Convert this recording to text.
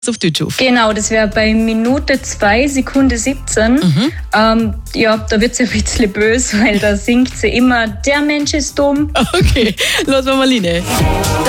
auf Deutsch auf. Genau, das wäre bei Minute 2, Sekunde 17. Ja, da wird sie ein bisschen böse, weil da singt sie immer, der Mensch ist dumm. Okay, los mal rein.